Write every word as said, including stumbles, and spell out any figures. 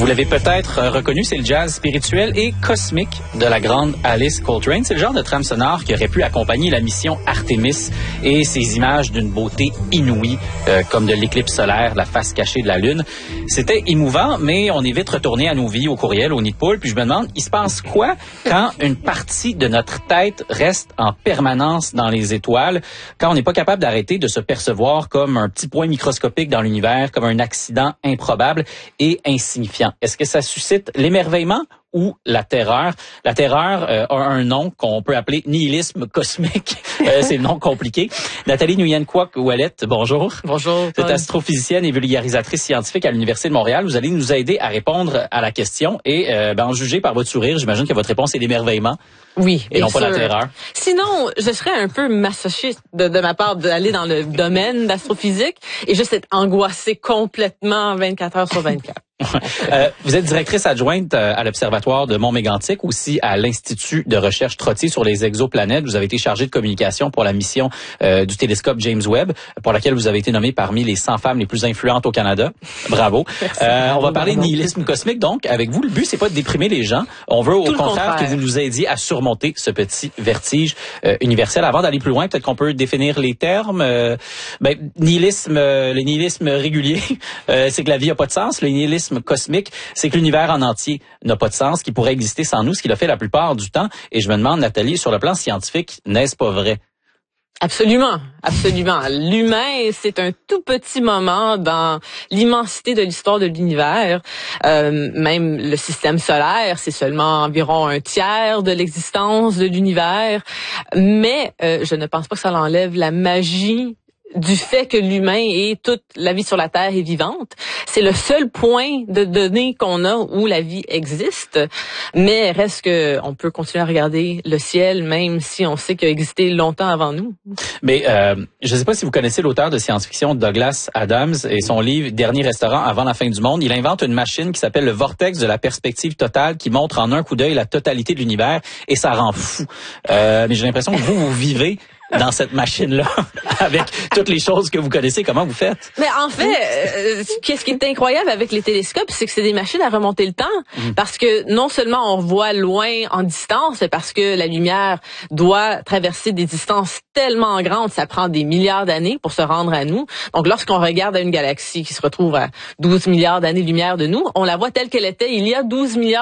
Vous l'avez peut-être reconnu, c'est le jazz spirituel et cosmique de la grande Alice Coltrane. C'est le genre de trame sonore qui aurait pu accompagner la mission Artemis et ses images d'une beauté inouïe, euh, comme de l'éclipse solaire, la face cachée de la Lune. C'était émouvant, mais on est vite retourné à nos vies, au courriel, au nid de poule. Puis je me demande, il se passe quoi quand une partie de notre tête reste en permanence dans les étoiles, quand on n'est pas capable d'arrêter de se percevoir comme un petit point microscopique dans l'univers, comme un accident improbable et insignifiant? Est-ce que ça suscite l'émerveillement ou la terreur? La terreur euh, a un nom qu'on peut appeler nihilisme cosmique. Euh, c'est le nom compliqué. Nathalie Nguyen-Kwok-Ouellette, bonjour. Bonjour. Vous êtes astrophysicienne et vulgarisatrice scientifique à l'Université de Montréal. Vous allez nous aider à répondre à la question et euh, ben, en juger par votre sourire, j'imagine que votre réponse est l'émerveillement. Oui, et non sûr. pas la terreur. Sinon, je serais un peu masochiste de, de ma part d'aller dans le domaine d'astrophysique et juste être angoissée complètement vingt-quatre heures sur vingt-quatre. euh, vous êtes directrice adjointe à l'Observatoire de Mont-Mégantic, aussi à l'Institut de recherche Trottier sur les exoplanètes. Vous avez été chargée de communication pour la mission euh, du télescope James Webb, pour laquelle vous avez été nommée parmi les cent femmes les plus influentes au Canada. Bravo. Euh, on va parler de nihilisme cosmique, donc, avec vous. Le but, c'est pas de déprimer les gens. On veut, au contraire, contraire, que vous nous aidiez à surmonter ce petit vertige euh, universel. Avant d'aller plus loin, peut-être qu'on peut définir les termes. Euh, ben, nihilisme, euh, le nihilisme régulier, euh, c'est que la vie a pas de sens. Le nihilisme cosmique, c'est que l'univers en entier n'a pas de sens, qui pourrait exister sans nous, ce qu'il a fait la plupart du temps. Et je me demande, Nathalie, sur le plan scientifique, n'est-ce pas vrai? Absolument, absolument. L'humain, c'est un tout petit moment dans l'immensité de l'histoire de l'univers. Euh, même le système solaire, c'est seulement environ un tiers de l'existence de l'univers. Mais euh, je ne pense pas que ça l'enlève la magie du fait que l'humain et toute la vie sur la Terre est vivante. C'est le seul point de données qu'on a où la vie existe, mais reste que on peut continuer à regarder le ciel même si on sait qu'il a existé longtemps avant nous. Mais euh, je ne sais pas si vous connaissez l'auteur de science-fiction Douglas Adams et son livre Dernier restaurant avant la fin du monde. Il invente une machine qui s'appelle le vortex de la perspective totale qui montre en un coup d'œil la totalité de l'univers et ça rend fou. Euh, mais j'ai l'impression que vous, vous vivez dans cette machine-là, avec toutes les choses que vous connaissez. Comment vous faites? Mais en fait, euh, qu'est-ce qui est incroyable avec les télescopes, c'est que c'est des machines à remonter le temps. Mmh. Parce que non seulement on voit loin en distance, c'est parce que la lumière doit traverser des distances tellement grandes, ça prend des milliards d'années pour se rendre à nous. Donc lorsqu'on regarde à une galaxie qui se retrouve à douze milliards d'années-lumière de nous, on la voit telle qu'elle était il y a douze milliards